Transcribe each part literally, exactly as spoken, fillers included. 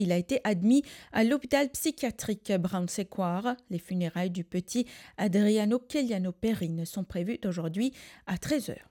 Il a été admis à l'hôpital psychiatrique Brown-Séquard. Les funérailles du petit Adriano Keliano Perrine sont prévues d'aujourd'hui à treize heures.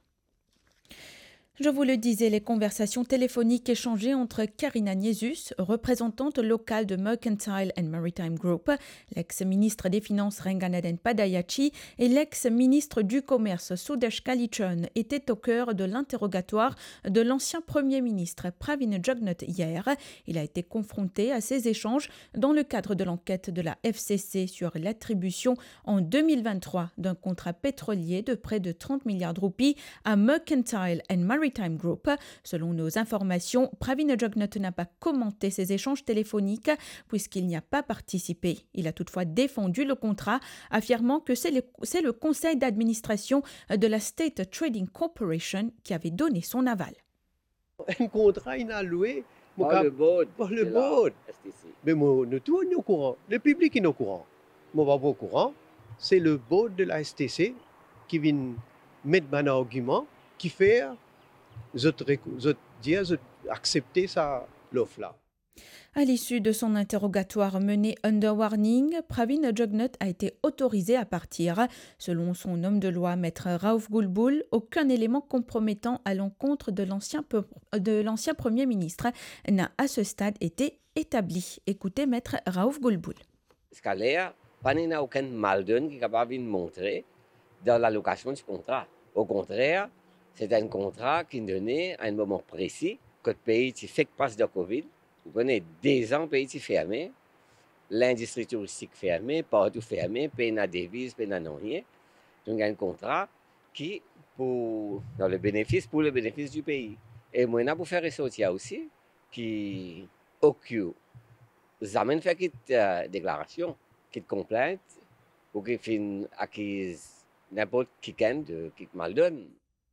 Je vous le disais, les conversations téléphoniques échangées entre Karina Niesus, représentante locale de Mercantile and Maritime Group, l'ex-ministre des Finances Renganaden Padayachi et l'ex-ministre du Commerce Sudesh Kalichon étaient au cœur de l'interrogatoire de l'ancien Premier ministre Pravin Jugnauth hier. Il a été confronté à ces échanges dans le cadre de l'enquête de la F C C sur l'attribution en deux mille vingt-trois d'un contrat pétrolier de près de trente milliards de roupies à Mercantile and Maritime Time Group. Selon nos informations, Pravin Jugnauth n'a pas commenté ces échanges téléphoniques puisqu'il n'y a pas participé. Il a toutefois défendu le contrat, affirmant que c'est le, c'est le conseil d'administration de la State Trading Corporation qui avait donné son aval. Un contrat inalloué par le board. Par le board. Mais moi, nous tous sommes au courant. Le public est au courant. Moi, pas au courant. C'est le board de la S T C qui vient mettre un argument qui fait je dire, accepter ça, l'offre-là. À l'issue de son interrogatoire mené under warning, Pravin Jugnauth a été autorisé à partir. Selon son homme de loi, maître Raouf Gulbul, aucun élément compromettant à l'encontre de l'ancien, de l'ancien Premier ministre n'a à ce stade été établi. Écoutez maître Raouf Gulbul. Scalaire, pas aucun mal qui est capable de montrer dans l'allocation du contrat. Au contraire, c'est un contrat qui donnait à un moment précis que le pays fait passe de Covid. Vous connaissez des ans, le pays est fermé, l'industrie touristique fermée, partout fermé, pays n'a devise, pays n'a rien. Donc, il y a un contrat qui, pour, dans le bénéfice, pour le bénéfice du pays. Et moi, pour faire ressortir aussi, qui occupe, jamais fait une euh, déclaration, qui complainte, ou qui fait acquise n'importe qui de qui mal donne.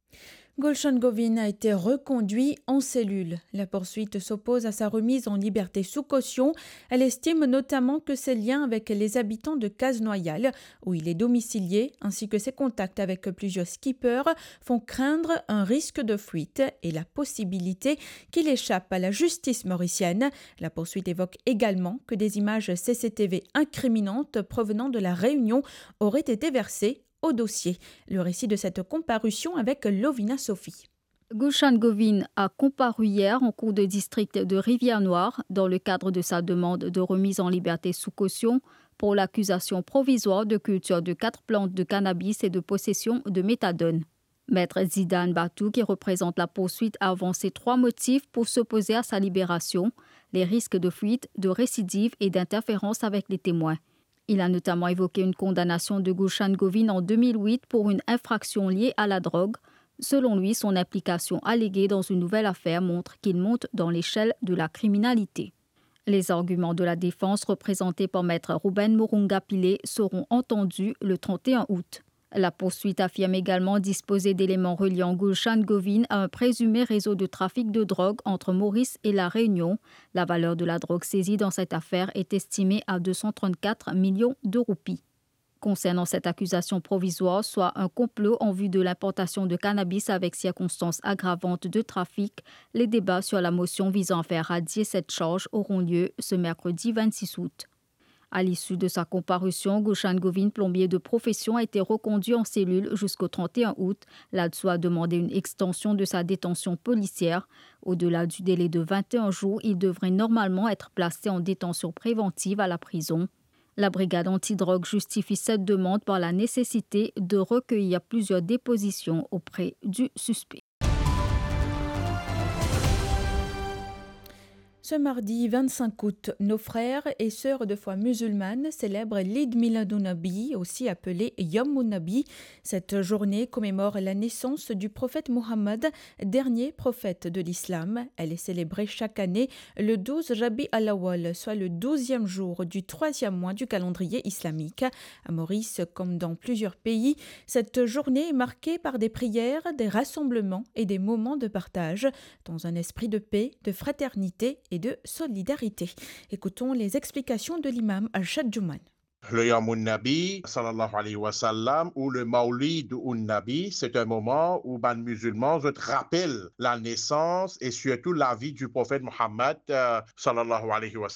Gulshan Govin a été reconduit en cellule. La poursuite s'oppose à sa remise en liberté sous caution. Elle estime notamment que ses liens avec les habitants de Cazes-Noyal, où il est domicilié, ainsi que ses contacts avec plusieurs skippers, font craindre un risque de fuite et la possibilité qu'il échappe à la justice mauricienne. La poursuite évoque également que des images C C T V incriminantes provenant de la Réunion auraient été versées au dossier. Le récit de cette comparution avec Lovina Sophie. Gulshan Govin a comparu hier en cour de district de Rivière-Noire dans le cadre de sa demande de remise en liberté sous caution pour l'accusation provisoire de culture de quatre plantes de cannabis et de possession de méthadone. Maître Zidane Batou, qui représente la poursuite, a avancé trois motifs pour s'opposer à sa libération: les risques de fuite, de récidive et d'interférence avec les témoins. Il a notamment évoqué une condamnation de Gulshan Govin en deux mille huit pour une infraction liée à la drogue. Selon lui, son implication alléguée dans une nouvelle affaire montre qu'il monte dans l'échelle de la criminalité. Les arguments de la défense, représentés par maître Ruben Murunga Pillé, seront entendus le trente et un août. La poursuite affirme également disposer d'éléments reliant Gulshan Govin à un présumé réseau de trafic de drogue entre Maurice et La Réunion. La valeur de la drogue saisie dans cette affaire est estimée à deux cent trente-quatre millions de roupies. Concernant cette accusation provisoire, soit un complot en vue de l'importation de cannabis avec circonstances aggravantes de trafic, les débats sur la motion visant à faire radier cette charge auront lieu ce mercredi vingt-six août. À l'issue de sa comparution, Gulshan Govin, plombier de profession, a été reconduit en cellule jusqu'au trente et un août. L'A D S O a demandé une extension de sa détention policière. Au-delà du délai de vingt et un jours, il devrait normalement être placé en détention préventive à la prison. La brigade antidrogue justifie cette demande par la nécessité de recueillir plusieurs dépositions auprès du suspect. Ce mardi vingt-cinq août, nos frères et sœurs de foi musulmanes célèbrent l'Eid Miladun-Nabi, aussi appelé Yom Nabi. Cette journée commémore la naissance du prophète Mohammed, dernier prophète de l'islam. Elle est célébrée chaque année le douze Rabi al-Awwal, soit le douzième jour du troisième mois du calendrier islamique. À Maurice, comme dans plusieurs pays, cette journée est marquée par des prières, des rassemblements et des moments de partage, dans un esprit de paix, de fraternité et de solidarité. Écoutons les explications de l'imam Arshad Jouman. Le Yamoun Nabi, sallallahu alayhi wa sallam, ou le Maulid ou Nabi, c'est un moment où les musulmans se rappellent la naissance et surtout la vie du prophète Mohammed, euh, sallallahu alayhi wa sallam.